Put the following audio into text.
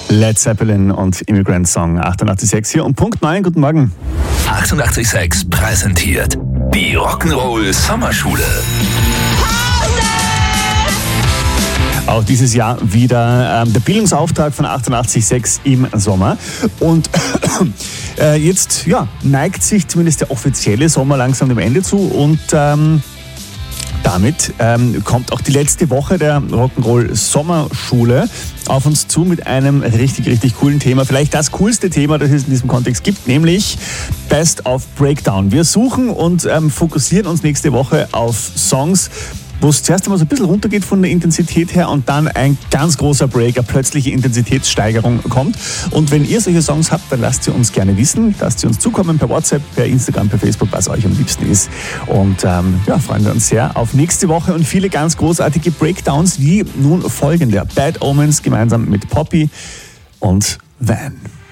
Led Zeppelin und Immigrant Song 88.6 hier um Punkt 9. Guten Morgen. 88.6 präsentiert die Rock'n'Roll Sommerschule. Auch dieses Jahr wieder der Bildungsauftrag von 88.6 im Sommer. Und jetzt neigt sich zumindest der offizielle Sommer langsam dem Ende zu und damit kommt auch die letzte Woche der Rock'n'Roll Sommerschule auf uns zu mit einem richtig, richtig coolen Thema. Vielleicht das coolste Thema, das es in diesem Kontext gibt, nämlich Best of Breakdown. Wir suchen und fokussieren uns nächste Woche auf Songs, wo es zuerst einmal so ein bisschen runtergeht von der Intensität her und dann ein ganz großer Break, eine plötzliche Intensitätssteigerung kommt. Und wenn ihr solche Songs habt, dann lasst sie uns gerne wissen. Lasst sie uns zukommen per WhatsApp, per Instagram, per Facebook, was euch am liebsten ist. Und freuen wir uns sehr auf nächste Woche und viele ganz großartige Breakdowns wie nun folgende. Bad Omens gemeinsam mit Poppy und Van.